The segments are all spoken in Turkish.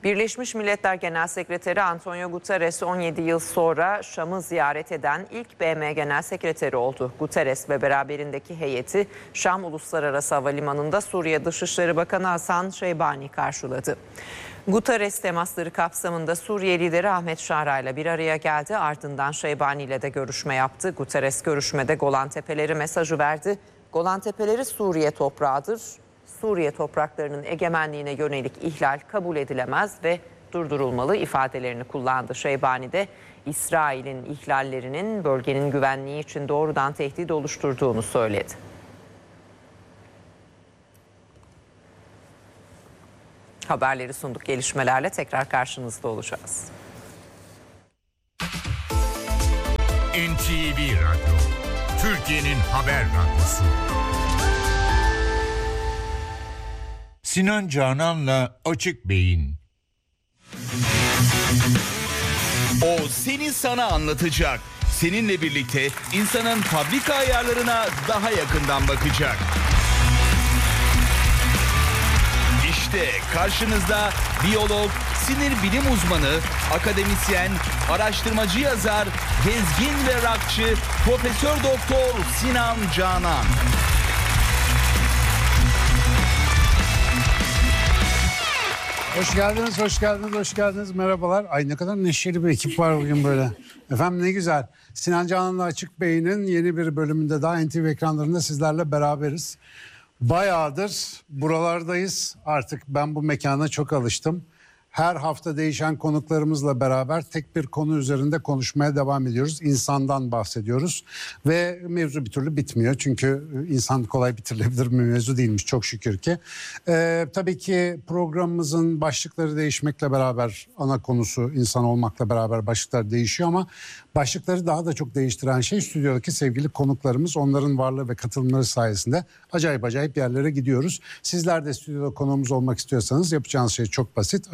Birleşmiş Milletler Genel Sekreteri Antonio Guterres 17 yıl sonra Şam'ı ziyaret eden ilk BM Genel Sekreteri oldu. Guterres ve beraberindeki heyeti Şam Uluslararası Havalimanı'nda Suriye Dışişleri Bakanı Hasan Şeybani karşıladı. Guterres temasları kapsamında Suriye lideri Ahmet Şara ile bir araya geldi. Ardından Şeybani ile de görüşme yaptı. Guterres görüşmede Golan Tepeleri mesajı verdi. Golan Tepeleri Suriye toprağıdır. Suriye topraklarının egemenliğine yönelik ihlal kabul edilemez ve durdurulmalı ifadelerini kullandı. Şeybani de İsrail'in ihlallerinin bölgenin güvenliği için doğrudan tehdit oluşturduğunu söyledi. Haberleri sunduk, gelişmelerle tekrar karşınızda olacağız. NTV Radyo, Türkiye'nin haber radyosu. Sinan Canan'la Açık Beyin. O seni sana anlatacak. Seninle birlikte insanın fabrika ayarlarına daha yakından bakacak. İşte karşınızda biyolog, sinir bilim uzmanı, akademisyen, araştırmacı yazar, gezgin ve rockçı Profesör Doktor Sinan Canan. Hoş geldiniz, hoş geldiniz, hoş geldiniz. Merhabalar. Ay ne kadar neşeli bir ekip var bugün böyle. Efendim ne güzel. Sinan Canan'la Açık Beyin'in yeni bir bölümünde daha NTV ekranlarında sizlerle beraberiz. Bayağıdır buralardayız. Artık ben bu mekana çok alıştım. Her hafta değişen konuklarımızla beraber tek bir konu üzerinde konuşmaya devam ediyoruz. İnsandan bahsediyoruz ve mevzu bir türlü bitmiyor. Çünkü insan kolay bitirilebilir bir mevzu değilmiş çok şükür ki. Tabii ki programımızın başlıkları değişmekle beraber ana konusu insan olmakla beraber başlıklar değişiyor ama başlıkları daha da çok değiştiren şey stüdyodaki sevgili konuklarımız. Onların varlığı ve katılımları sayesinde acayip yerlere gidiyoruz. Sizler de stüdyoda konuğumuz olmak istiyorsanız yapacağınız şey çok basit.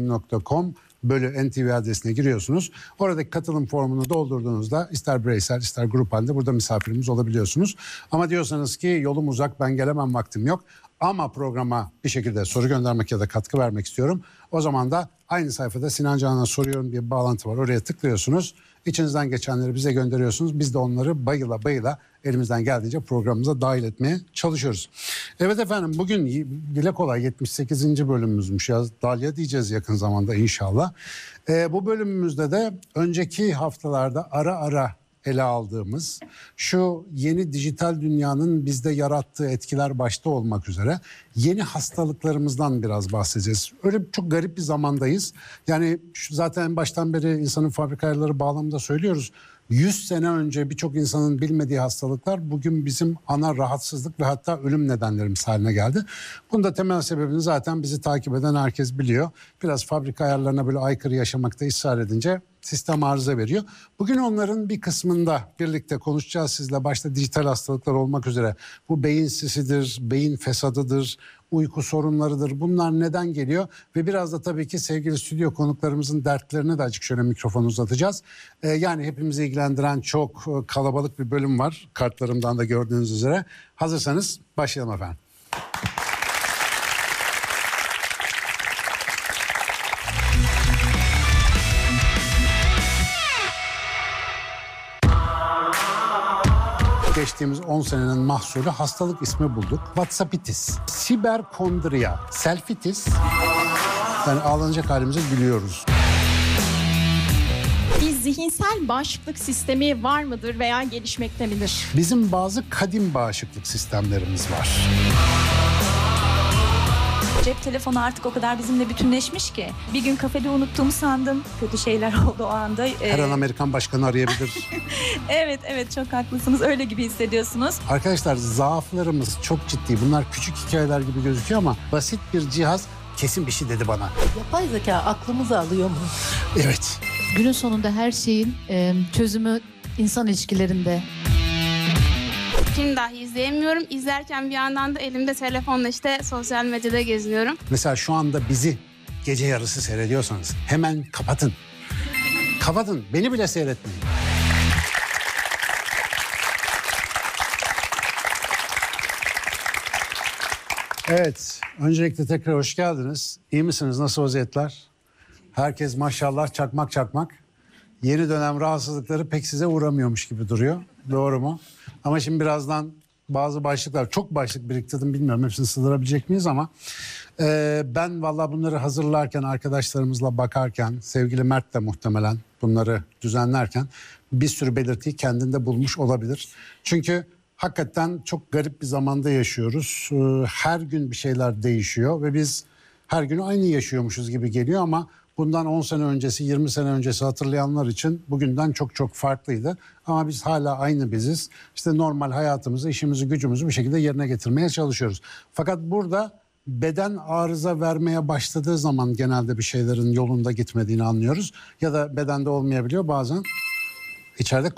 açıkbeyin.com/NTV adresine giriyorsunuz. Oradaki katılım formunu doldurduğunuzda ister bireysel ister grup halinde burada misafirimiz olabiliyorsunuz. Ama diyorsanız ki yolum uzak, ben gelemem, vaktim yok. Ama programa bir şekilde soru göndermek ya da katkı vermek istiyorum. O zaman da aynı sayfada Sinan Canan'a soruyorum diye bir bağlantı var. Oraya tıklıyorsunuz. İçinizden geçenleri bize gönderiyorsunuz. Biz de onları bayıla elimizden geldiğince programımıza dahil etmeye çalışıyoruz. Evet efendim, bugün dile kolay 78. bölümümüzmüş ya. Dalya diyeceğiz yakın zamanda inşallah. Bu bölümümüzde de önceki haftalarda ara ele aldığımız şu yeni dijital dünyanın bizde yarattığı etkiler başta olmak üzere yeni hastalıklarımızdan biraz bahsedeceğiz. Öyle çok garip bir zamandayız. Yani zaten en baştan beri insanın fabrika ayarları bağlamında söylüyoruz. 100 sene önce birçok insanın bilmediği hastalıklar bugün bizim ana rahatsızlık ve hatta ölüm nedenlerimiz haline geldi. Bunun da temel sebebini zaten bizi takip eden herkes biliyor. Biraz fabrika ayarlarına böyle aykırı yaşamakta ısrar edince sistem arıza veriyor. Bugün onların bir kısmında birlikte konuşacağız sizle. Başta dijital hastalıklar olmak üzere. Bu beyin sisidir, beyin fesadıdır, uyku sorunlarıdır. Bunlar neden geliyor? Ve biraz da tabii ki sevgili stüdyo konuklarımızın dertlerini de açık şöyle mikrofonu uzatacağız. Yani hepimizi ilgilendiren çok kalabalık bir bölüm var. Kartlarımdan da gördüğünüz üzere. Hazırsanız başlayalım efendim. Geçtiğimiz 10 senenin mahsulü hastalık ismi bulduk. WhatsAppitis, siberkondriya, selfitis. Yani ağlanacak halimize gülüyoruz. Bir zihinsel bağışıklık sistemi var mıdır veya gelişmekte midir? Bizim bazı kadim bağışıklık sistemlerimiz var. Cep telefonu artık o kadar bizimle bütünleşmiş ki. Bir gün kafede unuttuğumu sandım. Kötü şeyler oldu o anda. Her an Amerikan başkanı arayabilir. Evet çok haklısınız. Öyle gibi hissediyorsunuz. Arkadaşlar zaaflarımız çok ciddi. Bunlar küçük hikayeler gibi gözüküyor ama basit bir cihaz kesin bir şey dedi bana. Yapay zeka aklımızı alıyor mu? Evet. Günün sonunda her şeyin çözümü insan ilişkilerinde. Film dahi izleyemiyorum. İzlerken bir yandan da elimde telefonla işte sosyal medyada geziniyorum. Mesela şu anda bizi gece yarısı seyrediyorsanız hemen kapatın. Kapatın. Beni bile seyretmeyin. Evet. Öncelikle tekrar hoş geldiniz. İyi misiniz? Nasıl vaziyetler? Herkes maşallah çakmak çakmak. Yeni dönem rahatsızlıkları pek size uğramıyormuş gibi duruyor. Doğru mu? Ama şimdi birazdan bazı başlıklar, çok başlık biriktirdim, bilmiyorum hepsini sığdırabilecek miyiz ama ben vallahi bunları hazırlarken, arkadaşlarımızla bakarken, sevgili Mert de muhtemelen bunları düzenlerken bir sürü belirtiyi kendinde bulmuş olabilir. Çünkü hakikaten çok garip bir zamanda yaşıyoruz. Her gün bir şeyler değişiyor ve biz her gün aynı yaşıyormuşuz gibi geliyor ama bundan 10 sene öncesi, 20 sene öncesi hatırlayanlar için bugünden çok çok farklıydı. Ama biz hala aynı biziz. İşte normal hayatımızı, işimizi, gücümüzü bir şekilde yerine getirmeye çalışıyoruz. Fakat burada beden arıza vermeye başladığı zaman genelde bir şeylerin yolunda gitmediğini anlıyoruz. Ya da bedende olmayabiliyor bazen. İçeride